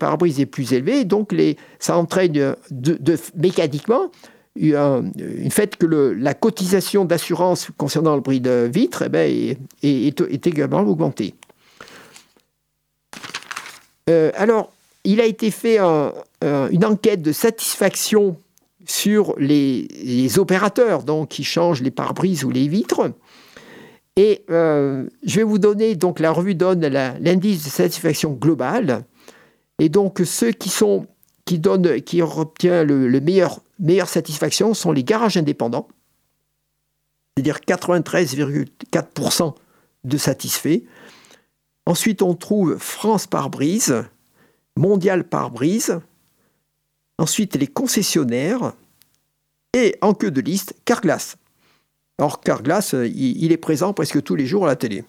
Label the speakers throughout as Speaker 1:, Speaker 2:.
Speaker 1: pare-brise est plus élevé, donc ça entraîne mécaniquement une fait que la cotisation d'assurance concernant le bris de vitre est également augmentée. Alors, il a été fait une enquête de satisfaction sur les opérateurs donc, qui changent les pare-brises ou les vitres. Et je vais vous donner, donc la revue donne l'indice de satisfaction global. Et donc ceux qui obtiennent le meilleure satisfaction sont les garages indépendants, c'est-à-dire 93,4% de satisfaits. Ensuite, on trouve France Pare-Brise, Mondial Pare-Brise. Ensuite, les concessionnaires. Et en queue de liste, Carglass. Alors, Carglass, il est présent presque tous les jours à la télé.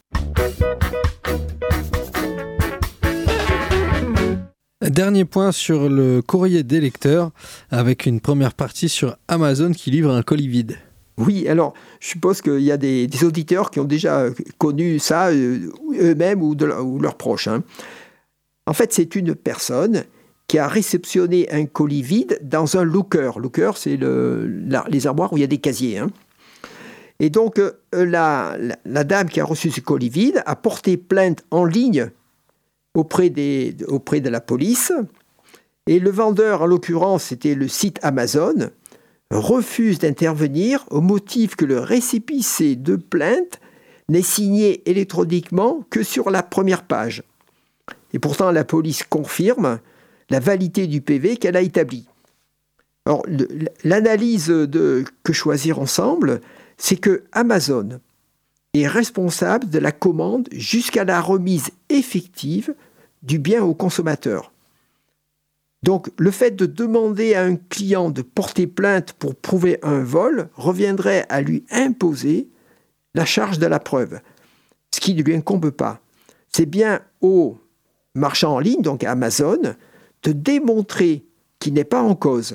Speaker 2: Dernier point sur le courrier des lecteurs, avec une première partie sur Amazon qui livre un colis vide.
Speaker 1: Oui, alors, je suppose qu'il y a des auditeurs qui ont déjà connu ça, eux-mêmes ou leurs proches. Hein. En fait, c'est une personne qui a réceptionné un colis vide dans un locker. Locker, c'est les armoires où il y a des casiers. Hein. Et donc, la dame qui a reçu ce colis vide a porté plainte en ligne auprès de la police. Et le vendeur, en l'occurrence, c'était le site Amazon, refuse d'intervenir au motif que le récépissé de plainte n'est signé électroniquement que sur la première page. Et pourtant, la police confirme la validité du PV qu'elle a établi. Alors, l'analyse de Que choisir ensemble, c'est que Amazon est responsable de la commande jusqu'à la remise effective du bien au consommateur. Donc, le fait de demander à un client de porter plainte pour prouver un vol reviendrait à lui imposer la charge de la preuve, ce qui ne lui incombe pas. C'est bien au marchand en ligne, donc à Amazon, de démontrer qu'il n'est pas en cause.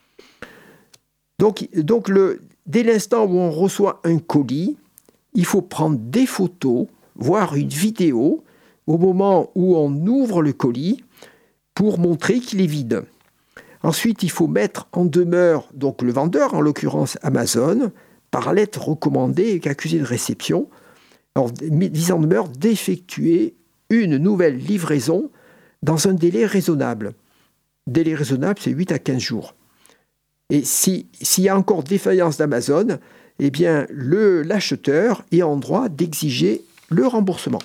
Speaker 1: Donc dès l'instant où on reçoit un colis, il faut prendre des photos, voire une vidéo, au moment où on ouvre le colis, pour montrer qu'il est vide. Ensuite, il faut mettre en demeure donc le vendeur, en l'occurrence Amazon, par lettre recommandée et accusé de réception, mise en demeure d'effectuer une nouvelle livraison dans un délai raisonnable. Délai raisonnable, c'est 8 à 15 jours. Et s'il y a encore défaillance d'Amazon, eh bien, l'acheteur est en droit d'exiger le remboursement.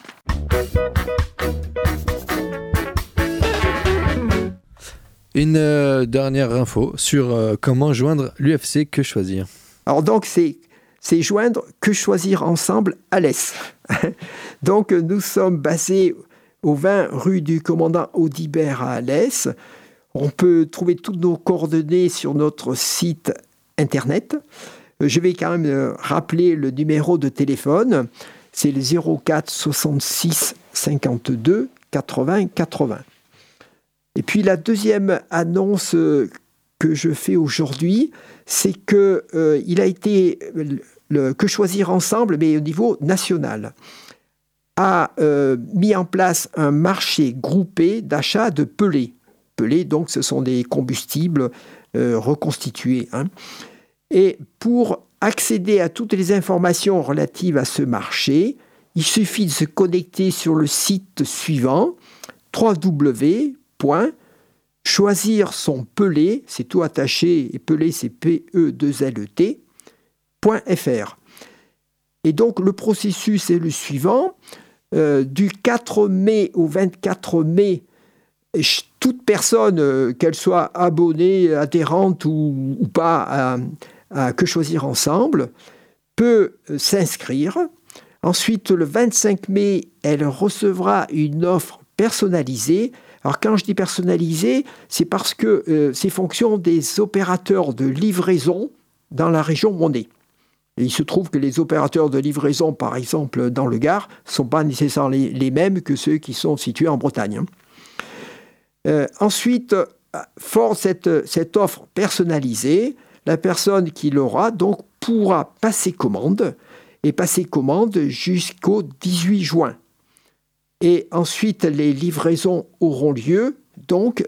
Speaker 2: Une dernière info sur comment joindre l'UFC Que Choisir.
Speaker 1: Alors donc, c'est joindre Que Choisir ensemble à l'ES. Donc, nous sommes basés au 20 rue du commandant Audibert à Alès. On peut trouver toutes nos coordonnées sur notre site internet. Je vais quand même rappeler le numéro de téléphone. C'est le 04 66 52 80 80. Et puis la deuxième annonce que je fais aujourd'hui, c'est qu'il a été Que Choisir ensemble, mais au niveau national, a mis en place un marché groupé d'achat de pellets. Pellets, donc, ce sont des combustibles reconstitués. Hein. Et pour accéder à toutes les informations relatives à ce marché, il suffit de se connecter sur le site suivant, www.choisir son pellet, c'est tout attaché, et pellet c'est PE2LET.fr. Et donc le processus est le suivant, du 4 mai au 24 mai, toute personne, qu'elle soit abonnée, adhérente ou pas à Que Choisir ensemble, peut s'inscrire. Ensuite, le 25 mai, elle recevra une offre personnalisée. Alors, quand je dis personnalisée, c'est parce que c'est fonction des opérateurs de livraison dans la région où on est. Et il se trouve que les opérateurs de livraison, par exemple, dans le Gard, ne sont pas nécessairement les mêmes que ceux qui sont situés en Bretagne. Ensuite, fort cette offre personnalisée, la personne qui l'aura donc pourra passer commande jusqu'au 18 juin. Et ensuite, les livraisons auront lieu Donc,